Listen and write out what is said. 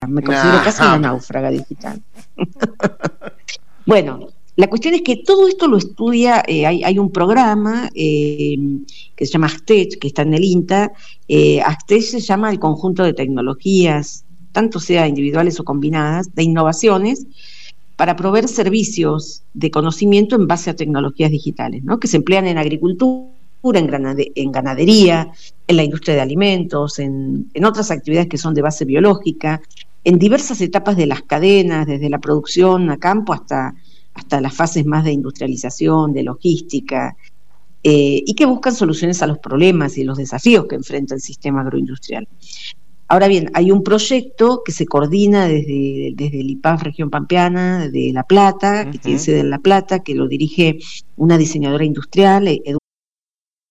me considero casi una náufraga digital. Bueno, la cuestión es que todo esto lo estudia, hay un programa que se llama ACTECH, que está en el INTA. ACTECH se llama el conjunto de tecnologías, tanto sea individuales o combinadas, de innovaciones, para proveer servicios de conocimiento en base a tecnologías digitales, ¿no? Que se emplean en agricultura, en ganadería, en la industria de alimentos, en otras actividades que son de base biológica, en diversas etapas de las cadenas, desde la producción a campo hasta las fases más de industrialización, de logística, y que buscan soluciones a los problemas y los desafíos que enfrenta el sistema agroindustrial. Ahora bien, hay un proyecto que se coordina desde el IPAF Región Pampeana, de La Plata, que tiene sede en La Plata, que lo dirige una diseñadora industrial,